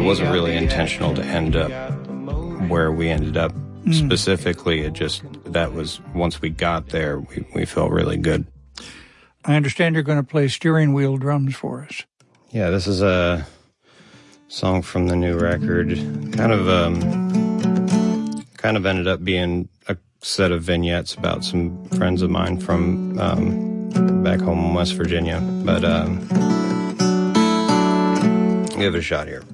wasn't really intentional to end up where we ended up. Specifically, it just, that was, once we got there, we felt really good. I understand you're going to play steering wheel drums for us. Yeah, this is a song from the new record. Kind of ended up being a set of vignettes about some friends of mine from back home in West Virginia. But give it a shot here.